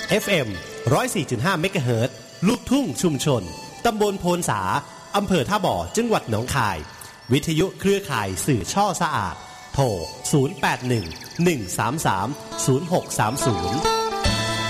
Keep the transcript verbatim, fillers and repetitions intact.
เอฟ เอ็ม หนึ่งร้อยสี่จุดห้า เมกะเฮิรตซ์ลูกทุ่งชุมชนตำบลโพนสาอำเภอท่าบ่อจังหวัดหนองคายวิทยุเครือข่ายสื่อช่อสะอาดโทรศูนย์ แปด หนึ่ง หนึ่ง สาม สาม ศูนย์ หก สาม ศูนย์